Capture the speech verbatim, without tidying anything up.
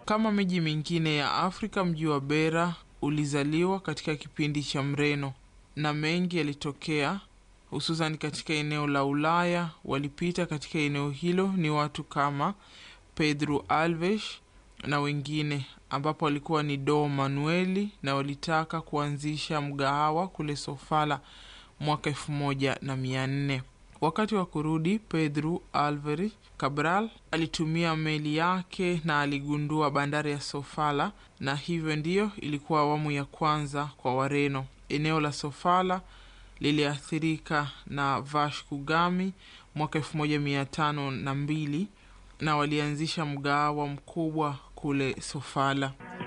Kama miji mingine ya Afrika, mji wa Beira ulizaliwa katika kipindi cha Mreno na mengi yalitokea hususan katika eneo la Ulaya. Walipita katika eneo hilo ni watu kama Pedro Alves na wengine, ambapo walikuwa ni Do Manueli, na walitaka kuanzisha mgahawa kule Sofala mwaka elfu moja na mia nne. Wakati wa kurudi, Pedro Alvarez Cabral alitumia meli yake na aligundua bandari ya Sofala, na hivyo ndiyo ilikuwa awamu ya kwanza kwa Wareno. Eneo la Sofala liliathirika na Vasco Gami mwaka elfu moja mia tano na mbili na walianzisha mgahawa mkubwa kule Sofala.